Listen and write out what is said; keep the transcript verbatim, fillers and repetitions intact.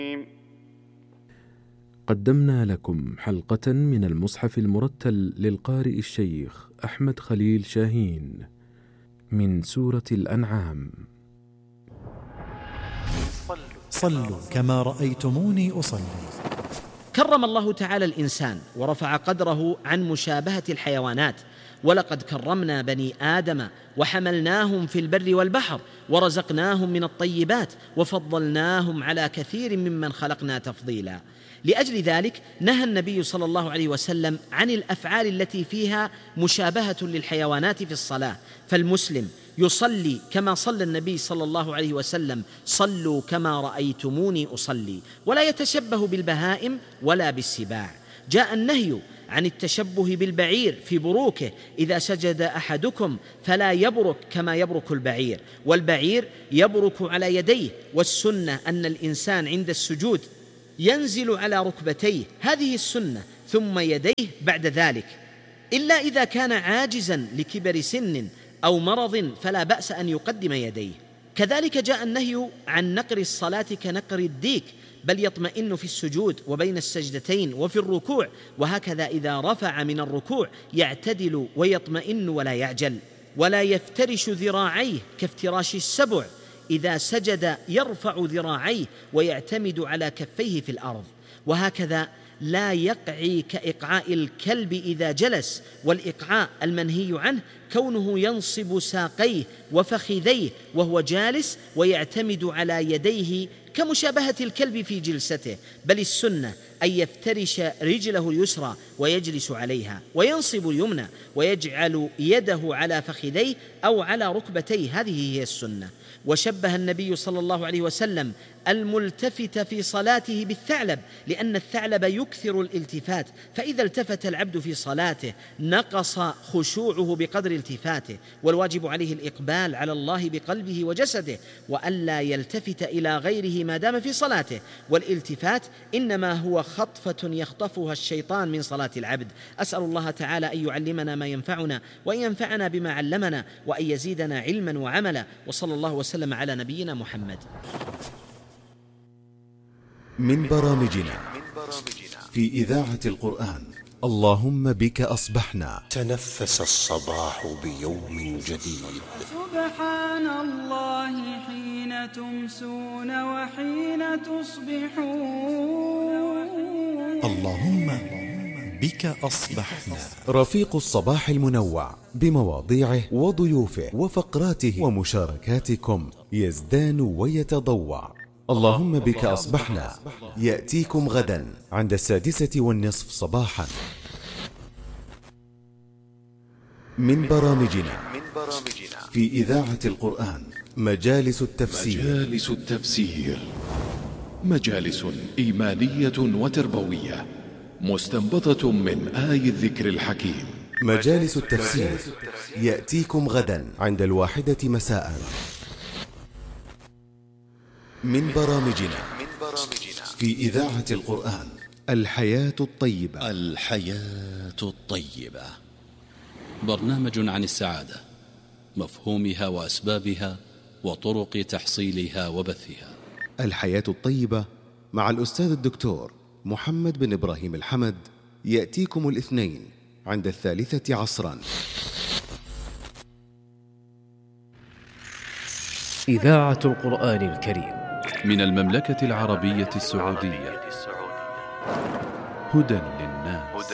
قدمنا لكم حلقة من المصحف المرتل للقارئ الشيخ أحمد خليل شاهين من سورة الأنعام. صلوا كما رأيتموني أصلي. كرم الله تعالى الإنسان ورفع قدره عن مشابهة الحيوانات، ولقد كرمنا بني آدم وحملناهم في البر والبحر ورزقناهم من الطيبات وفضلناهم على كثير ممن خلقنا تفضيلا. لأجل ذلك نهى النبي صلى الله عليه وسلم عن الأفعال التي فيها مشابهة للحيوانات في الصلاة، فالمسلم يصلي كما صلى النبي صلى الله عليه وسلم: صلوا كما رأيتموني أصلي، ولا يتشبه بالبهائم ولا بالسباع. جاء النهي عن التشبه بالبعير في بروكه: إذا سجد أحدكم فلا يبرك كما يبرك البعير، والبعير يبرك على يديه، والسنة أن الإنسان عند السجود ينزل على ركبتيه، هذه السنة، ثم يديه بعد ذلك، إلا إذا كان عاجزا لكبر سن أو مرض فلا بأس أن يقدم يديه. كذلك جاء النهي عن نقر الصلاة كنقر الديك، بل يطمئن في السجود وبين السجدتين وفي الركوع، وهكذا إذا رفع من الركوع يعتدل ويطمئن ولا يعجل، ولا يفترش ذراعيه كافتراش السبع. إذا سجد يرفع ذراعيه ويعتمد على كفيه في الأرض، وهكذا لا يقعي كإقعاء الكلب إذا جلس، والإقعاء المنهي عنه كونه ينصب ساقيه وفخذيه وهو جالس ويعتمد على يديه كمشابهة الكلب في جلسته، بل السنة أن يفترش رجله اليسرى ويجلس عليها، وينصب اليمنى ويجعل يده على فخذيه أو على ركبتيه، هذه هي السنة. وشبه النبي صلى الله عليه وسلم الملتفت في صلاته بالثعلب، لأن الثعلب يكثر الالتفات، فإذا التفت العبد في صلاته نقص خشوعه بقدر التفاته، والواجب عليه الإقبال على الله بقلبه وجسده، وألا يلتفت إلى غيره ما دام في صلاته. والالتفات إنما هو خطفة يخطفها الشيطان من صلاة العبد. أسأل الله تعالى أن يعلمنا ما ينفعنا، وأن ينفعنا بما علمنا، وأن يزيدنا علما وعملا، وصلى الله وسلم على نبينا محمد. من برامجنا في إذاعة القرآن اللهم بك أصبحنا. تنفس الصباح بيوم جديد. سبحان الله حين تمسون وحين تصبحون. اللهم بك أصبحنا. رفيق الصباح المنوع بمواضيعه وضيوفه وفقراته ومشاركاتكم يزدان ويتضوع. اللهم بك أصبحنا يأتيكم غدا عند السادسة والنصف صباحا. من برامجنا في إذاعة القرآن مجالس التفسير. مجالس التفسير مجالس إيمانية وتربوية مستنبطة من آي الذكر الحكيم. مجالس التفسير يأتيكم غدا عند الواحدة مساء. من برامجنا في إذاعة القرآن الحياة الطيبة. الحياة الطيبة برنامج عن السعادة، مفهومها وأسبابها وطرق تحصيلها وبثها. الحياة الطيبة مع الأستاذ الدكتور محمد بن إبراهيم الحمد يأتيكم الاثنين عند الثالثة عصرا. إذاعة القرآن الكريم من المملكة العربية السعودية، هدى